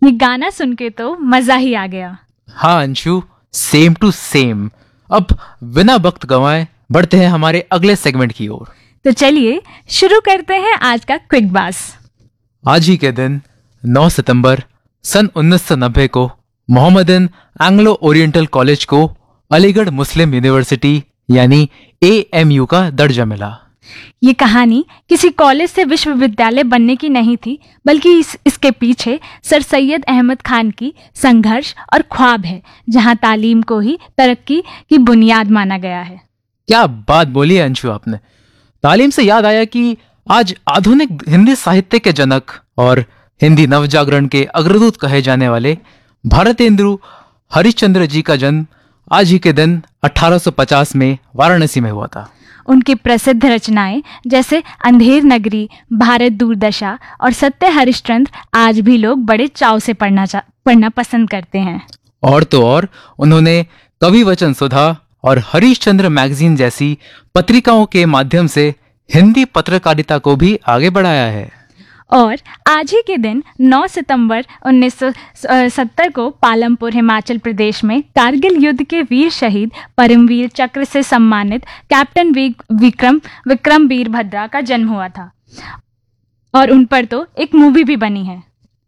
ये गाना सुन के तो मजा ही आ गया। हाँ अंशु, सेम टू सेम। अब बिना वक्त गंवाए बढ़ते हैं हमारे अगले सेगमेंट की ओर। तो चलिए शुरू करते हैं आज का क्विक बास। आज ही के दिन 9 सितंबर सन 1990 को मोहम्मदन एंग्लो ओरिएंटल कॉलेज को अलीगढ़ मुस्लिम यूनिवर्सिटी यानी AMU का दर्जा मिला। ये कहानी किसी कॉलेज से विश्वविद्यालय बनने की नहीं थी, बल्कि इसके पीछे सर सैयद अहमद खान की संघर्ष और ख्वाब है, जहां तालीम को ही तरक्की की बुनियाद माना गया है। क्या बात बोली है अंशु आपने। तालीम से याद आया कि आज आधुनिक हिंदी साहित्य के जनक और हिंदी नवजागरण के अग्रदूत कहे जाने वाले भारतेंदु हरिश्चंद्र जी का जन्म आज ही के दिन 1850 में वाराणसी में हुआ था। उनकी प्रसिद्ध रचनाएं जैसे अंधेर नगरी, भारत दूरदशा और सत्य हरिश्चंद्र आज भी लोग बड़े चाव से पढ़ना पसंद करते हैं। और तो और उन्होंने कवि वचन सुधा और हरिश्चंद्र मैगजीन जैसी पत्रिकाओं के माध्यम से हिंदी पत्रकारिता को भी आगे बढ़ाया है। और आज ही के दिन 9 सितंबर 1970 को पालमपुर हिमाचल प्रदेश में कारगिल युद्ध के वीर शहीद परमवीर चक्र से सम्मानित कैप्टन विक्रम वीरभद्रा का जन्म हुआ था। और उन पर तो एक मूवी भी बनी है।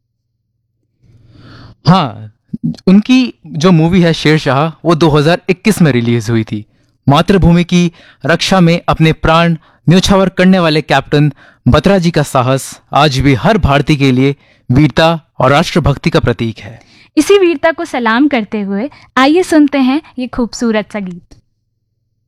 हाँ, उनकी जो मूवी है शेरशाह वो 2021 में रिलीज हुई थी। मातृभूमि की रक्षा में अपने प्राण न्योछावर करने वाले कैप्टन बत्रा जी का साहस आज भी हर भारतीय के लिए वीरता और राष्ट्रभक्ति का प्रतीक है। इसी वीरता को सलाम करते हुए आइए सुनते हैं ये खूबसूरत सा गीत।